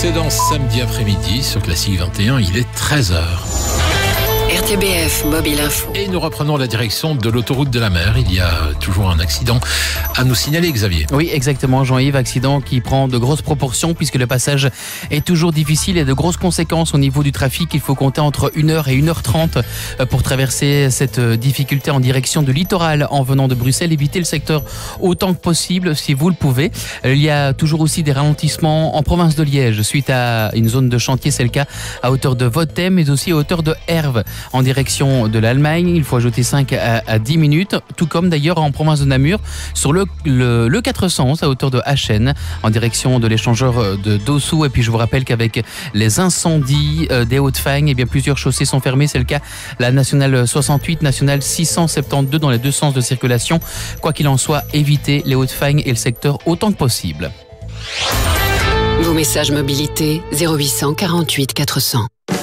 excellent samedi après-midi sur Classique 21, il est 13h. RTBF Mobile Info. Et nous reprenons la direction de l'autoroute de la mer. Il y a toujours un accident à nous signaler, Xavier. Oui, exactement, Jean-Yves. Accident qui prend de grosses proportions puisque le passage est toujours difficile et de grosses conséquences au niveau du trafic. Il faut compter entre 1h et 1h30 pour traverser cette difficulté en direction du littoral en venant de Bruxelles. Évitez le secteur autant que possible si vous le pouvez. Il y a toujours aussi des ralentissements en province de Liège suite à une zone de chantier. C'est le cas à hauteur de Votem mais aussi à hauteur de Herve. En direction de l'Allemagne, il faut ajouter 5 à 10 minutes, tout comme d'ailleurs en province de Namur, sur le 400 à hauteur de Achen, en direction de l'échangeur de Dossou. Et puis je vous rappelle qu'avec les incendies des Hauts-de-Fagne, eh bien plusieurs chaussées sont fermées. C'est le cas la nationale 68, nationale 672 dans les deux sens de circulation. Quoi qu'il en soit, évitez les Hauts-de-Fagne et le secteur autant que possible. Vos messages mobilité 0800 48 400.